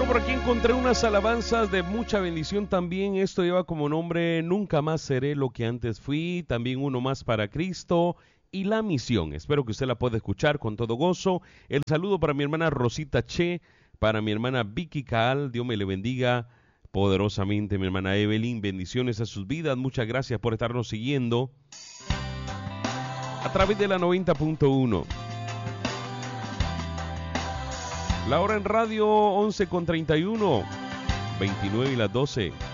por aquí encontré unas alabanzas de mucha bendición también. Esto lleva como nombre Nunca más seré lo que antes fui. También uno más para Cristo y La Misión. Espero que usted la pueda escuchar con todo gozo. El saludo para mi hermana Rosita Che, para mi hermana Vicky Caal. Dios me le bendiga poderosamente, mi hermana Evelyn. Bendiciones a sus vidas. Muchas gracias por estarnos siguiendo a través de la 90.1. La hora en radio 11:31, 29 y las 12.